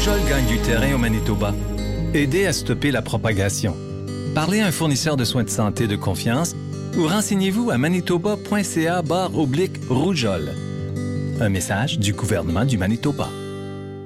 rougeole gagne du terrain au Manitoba. Aidez à stopper la propagation. Parlez à un fournisseur de soins de santé de confiance ou renseignez-vous à manitoba.ca/rougeole. Un message du gouvernement du Manitoba.